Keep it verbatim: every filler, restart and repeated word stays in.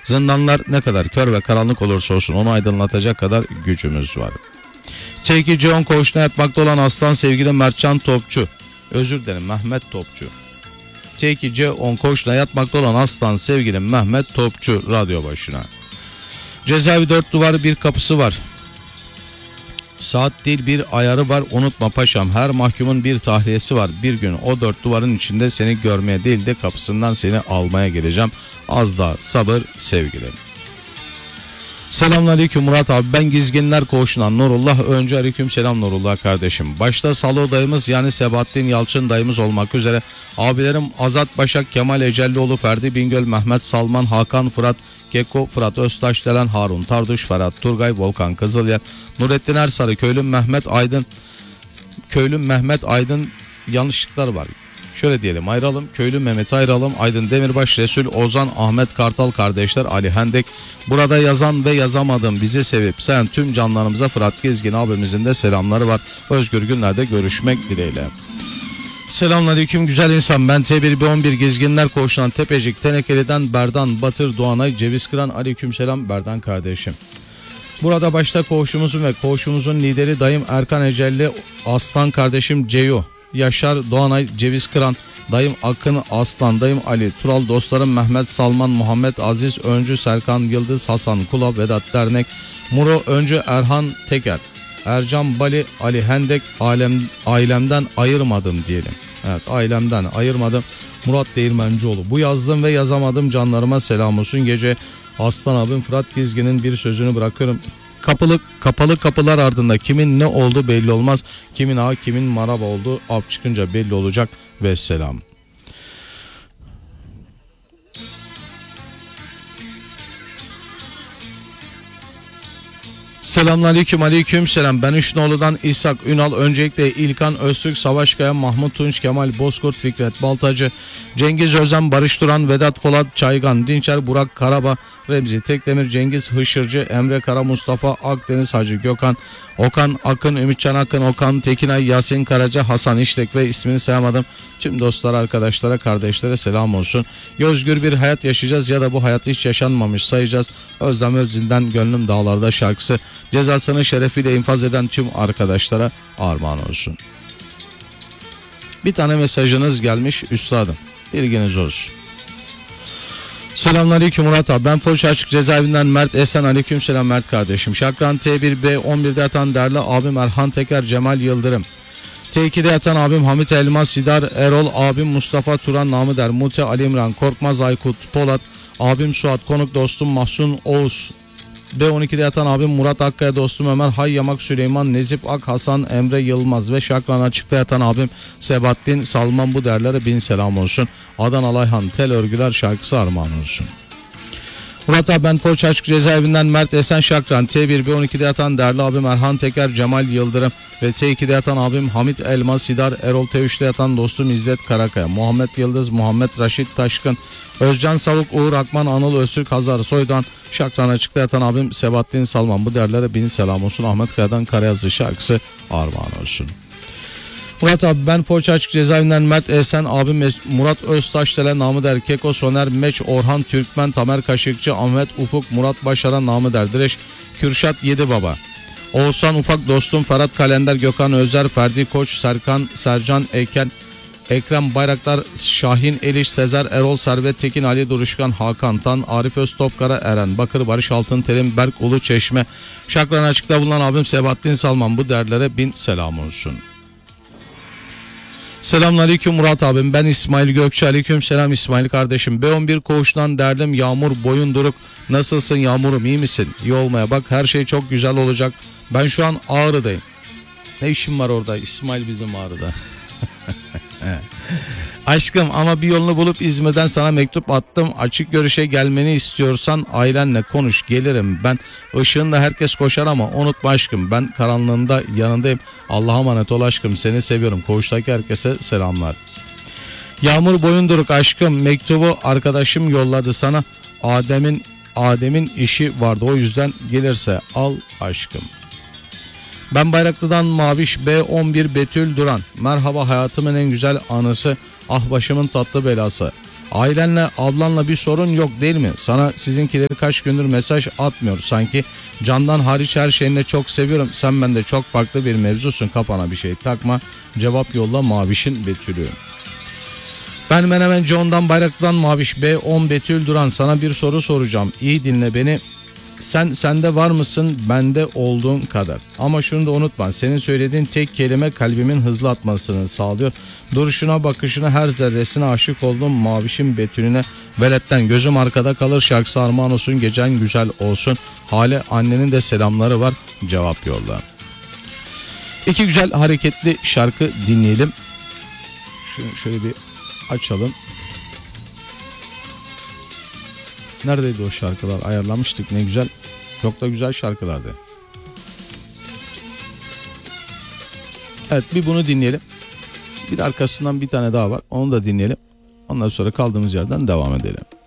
Zindanlar ne kadar kör ve karanlık olursa olsun onu aydınlatacak kadar gücümüz var. T iki C on koğuşuna yatmakta olan aslan sevgili Mertcan Topçu. Özür dilerim, Mehmet Topçu. T iki C on koğuşuna yatmakta olan aslan sevgili Mehmet Topçu radyo başına. Cezaevi dört duvar bir kapısı var. Saat değil bir ayarı var, unutma paşam, her mahkumun bir tahliyesi var. Bir gün o dört duvarın içinde seni görmeye değil de kapısından seni almaya geleceğim. Az da sabır sevgilim. Selamünaleyküm Murat abi, ben Gizginler Koğuşu'ndan Nurullah. Önce aleyküm selam Nurullah kardeşim. Başta Salo dayımız yani Sebahattin Yalçın dayımız olmak üzere abilerim Azat Başak, Kemal Ecellioğlu, Ferdi Bingöl, Mehmet Salman, Hakan Fırat, Keko, Fırat Öztaş, Delen Harun, Tarduş, Ferhat Turgay, Volkan Kızılyer, Nurettin Ersarı, Köylüm Mehmet Aydın, Köylüm Mehmet Aydın yanlışlıklar var. Şöyle diyelim, ayıralım. Köylü Mehmet ayıralım. Aydın Demirbaş, Resul Ozan, Ahmet Kartal kardeşler, Ali Hendek. Burada yazan ve yazamadım bizi sevip sen tüm canlarımıza Fırat Gezgin abimizin de selamları var. Özgür günlerde görüşmek dileğiyle. Selamünaleyküm güzel insan, ben T bir B on bir Gezginler Koğuşu'ndan Tepecik Tenekeli'den Berdan Batır Doğanay Ceviz Kıran. Aleyküm selam Berdan kardeşim. Burada başta koğuşumuzun ve koğuşumuzun lideri dayım Erkan Ecelli, Aslan kardeşim Ceyo, Yaşar Doğanay Ceviz Kıran, dayım Akın Aslan, dayım Ali Tural, dostlarım Mehmet Salman, Muhammed Aziz Öncü, Serkan Yıldız, Hasan Kula, Vedat Dernek, Muro Öncü, Erhan Teker, Ercan Bali, Ali Hendek. Alem, ailemden ayırmadım diyelim. Evet, ailemden ayırmadım. Murat Değirmencioğlu. Bu yazdım ve yazamadım canlarıma selam olsun. Gece Aslan abim Fırat Gizgin'in bir sözünü bırakıyorum. Kapılı, kapalı kapılar ardında kimin ne oldu belli olmaz. Kimin ağa kimin maraba oldu av çıkınca belli olacak ve selam. Selamünaleyküm aleyküm selam. Ben Üçnoğlu'dan İshak Ünal. Öncelikle İlkan Öztürk, Savaşkaya, Mahmut Tunç, Kemal Bozkurt, Fikret Baltacı, Cengiz Özen, Barış Duran, Vedat Polat, Çaygan Dinçer, Burak Karaba, Remzi Tekdemir, Cengiz Hışırcı, Emre Kara, Mustafa Akdeniz, Hacı Gökhan, Okan Akın, Ümitcan Akın, Okan Tekinay, Yasin Karaca, Hasan İştek ve ismini sayamadım tüm dostlara, arkadaşlara, kardeşlere selam olsun. Özgür bir hayat yaşayacağız ya da bu hayatı hiç yaşanmamış sayacağız. Özlem Özil'den Gönlüm Dağlarda şarkısı cezasını şerefiyle infaz eden tüm arkadaşlara armağan olsun. Bir tane mesajınız gelmiş üstadım, bilginiz olsun. Selamünaleyküm Murat abi, ben Foç Açık Cezaevinden Mert Esen. Aleyküm selam Mert kardeşim. Şakran T bir B on birde yatan değerli abim Erhan Teker, Cemal Yıldırım. T iki'de yatan abim Hamit Elmas, Sidar Erol, abim Mustafa Turan, namı der Mute, Ali İmran Korkmaz, Aykut Polat, abim Suat Konuk, dostum Mahsun Oğuz. B on iki'de yatan abim Murat Akkaya, dostum Ömer Hayyamak, Süleyman Nezip Ak, Hasan Emre Yılmaz ve Şakran Açık'ta yatan abim Sebahattin Salman, bu derlere bin selam olsun. Adana Ayhan Tel Örgüler şarkısı armağan olsun. Murat abi, ben Foç Açık Cezaevinden Mert Esen Şakran. T bir B on iki'de yatan değerli abim Erhan Teker, Cemal Yıldırım ve T iki'de yatan abim Hamit Elmas, Sidar Erol. T üç'te yatan dostum İzzet Karakaya, Muhammed Yıldız, Muhammed Raşit Taşkın, Özcan Savuk, Uğur Akman, Anıl Öztürk, Hazar Soydan. Şakran Açık'ta yatan abim Sebahattin Salman, bu derlere bin selam olsun. Ahmet Kaya'dan Karayazı şarkısı armağan olsun. Murat abi, ben Foç Açık Cezaevinden Mert Esen, abim Murat Öztaş Dele, namı der Keko, Soner Meç, Orhan Türkmen, Tamer Kaşıkçı, Ahmet Ufuk, Murat Başaran, namı der Direş, Kürşat Yedi Baba, Oğuzhan Ufak, dostum Ferhat Kalender, Gökhan Özer, Ferdi Koç, Serkan Sercan Eken, Ekrem Bayraktar, Şahin Eliş, Sezer Erol, Servet Tekin, Ali Duruşkan, Hakan Tan, Arif Öztopkara, Eren Bakır, Barış Altınterim, Berk Ulu Çeşme. Şakran Açık'ta bulunan abim Sebahattin Salman, bu derlere bin selam olsun. Selamünaleyküm Murat abim, ben İsmail Gökçe. Aleyküm selam İsmail kardeşim. B on bir koğuştan derdim Yağmur Boyunduruk. Nasılsın Yağmur'um, iyi misin? İyi olmaya bak, her şey çok güzel olacak. Ben şu an Ağrı'dayım. Ne işim var orada? İsmail bizim Ağrı'da. Aşkım, ama bir yolunu bulup İzmir'den sana mektup attım. Açık görüşe gelmeni istiyorsan ailenle konuş, gelirim ben. Işığında herkes koşar ama unutma aşkım, ben karanlığında yanındayım. Allah'a emanet ol aşkım, seni seviyorum. Koğuştaki herkese selamlar. Yağmur Boyunduruk aşkım, mektubu arkadaşım yolladı sana. Adem'in Adem'in işi vardı, o yüzden gelirse al aşkım. Ben Bayraklı'dan Maviş. B on bir Betül Duran. Merhaba, hayatımın en güzel anısı, ah başımın tatlı belası. Ailenle, ablanla bir sorun yok değil mi? Sana sizinkileri kaç gündür mesaj atmıyor. Sanki Candan hariç her şeyini çok seviyorum. Sen bende çok farklı bir mevzusun. Kafana bir şey takma. Cevap yolla Maviş'in Betül'ü. Ben Menemen John'dan Bayraklı'dan Maviş B on Betül Duran, sana bir soru soracağım. İyi dinle beni. Sen sende var mısın bende olduğun kadar. Ama şunu da unutma, senin söylediğin tek kelime kalbimin hızlı atmasını sağlıyor. Duruşuna, bakışına, her zerresine aşık oldum. Mavişim Betül'üne veletten gözüm arkada kalır. Şarkısı armağan olsun, gecen güzel olsun. Hale annenin de selamları var. Cevap yolla. İki güzel hareketli şarkı dinleyelim. Şunu şöyle bir açalım. Neredeydi o şarkılar? Ayarlamıştık, ne güzel. Çok da güzel şarkılardı. Evet, bir bunu dinleyelim. Bir de arkasından bir tane daha var. Onu da dinleyelim. Ondan sonra kaldığımız yerden devam edelim.